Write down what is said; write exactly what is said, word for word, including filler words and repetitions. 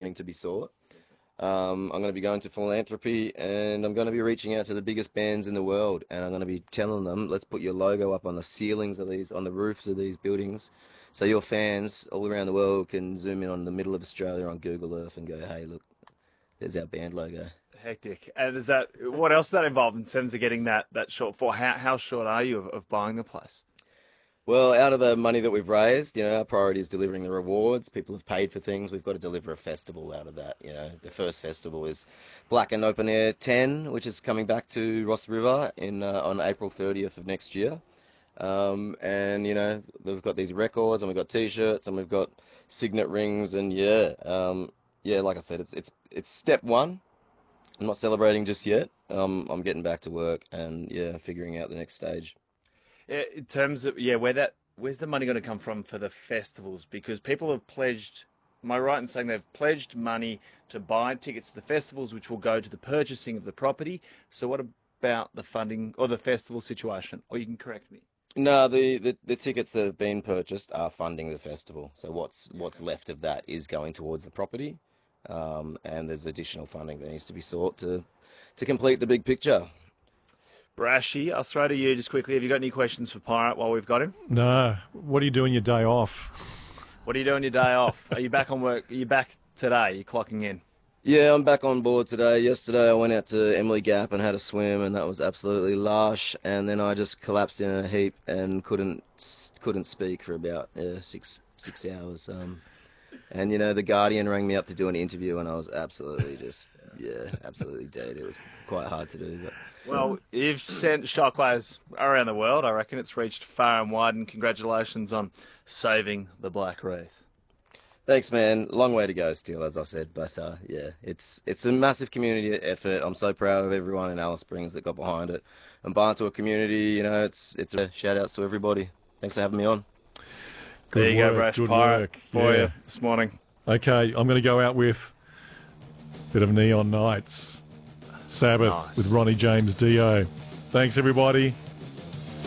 nothing to be sought. Um, I'm going to be going to philanthropy, and I'm going to be reaching out to the biggest bands in the world, and I'm going to be telling them, let's put your logo up on the ceilings of these, on the roofs of these buildings, so your fans all around the world can zoom in on the middle of Australia on Google Earth and go, hey, look, there's our band logo. Hectic. And is that what else is that involved in terms of getting that that short for? How how short are you of, of buying the place? Well, out of the money that we've raised, you know, our priority is delivering the rewards. People have paid for things. We've got to deliver a festival out of that. You know, the first festival is Black and Open Air ten, which is coming back to Ross River in uh, on April thirtieth of next year. Um, and, you know, we've got these records, and we've got T-shirts, and we've got signet rings, and yeah, um, yeah, like I said, it's it's it's step one. I'm not celebrating just yet. Um, I'm getting back to work and, yeah, figuring out the next stage. In terms of, yeah, where that, where's the money going to come from for the festivals? Because people have pledged, am I right in saying they've pledged money to buy tickets to the festivals, which will go to the purchasing of the property? So what about the funding or the festival situation? Or you can correct me. No, the, the, the tickets that have been purchased are funding the festival. So what's what's left of that is going towards the property. Um, and there's additional funding that needs to be sought to, to complete the big picture. Brashy, I'll throw to you just quickly. Have you got any questions for Pirate while we've got him? No. What are you doing your day off? What are you doing your day off? Are you back on work? Are you back today? Are you clocking in? Yeah, I'm back on board today. Yesterday I went out to Emily Gap and had a swim, and that was absolutely lush. And then I just collapsed in a heap and couldn't couldn't speak for about uh, six six hours. Um, and you know, the Guardian rang me up to do an interview, and I was absolutely just yeah, absolutely dead. It was quite hard to do, but. Well, you've sent shockwaves around the world. I reckon it's reached far and wide, and congratulations on saving the Black Wreath. Thanks, man. Long way to go still, as I said, but uh, yeah, it's it's a massive community effort. I'm so proud of everyone in Alice Springs that got behind it. And Barntua community, you know, it's it's a shout outs to everybody. Thanks for having me on. Good there you work, go, Brash. good Pirate work. for yeah. you this morning. Okay, I'm going to go out with a bit of Neon Nights. Sabbath Nice. with Ronnie James Dio. Thanks, everybody.